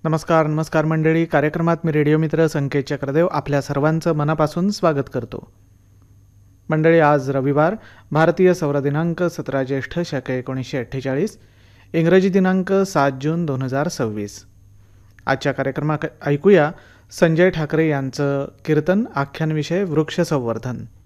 नमस्कार मंडळी. कार्यक्रमात मी रेडिओ मित्र संकेत चक्रदेव आपल्या सर्वांचं मनापासून स्वागत करतो. मंडळी, आज रविवार, भारतीय सौर दिनांक 17 ज्येष्ठ शक 1948, इंग्रजी दिनांक 7 जून 2026. आजच्या कार्यक्रमात ऐकूया संजय ठाकरे यांचं कीर्तन आख्यानविषय वृक्ष संवर्धन.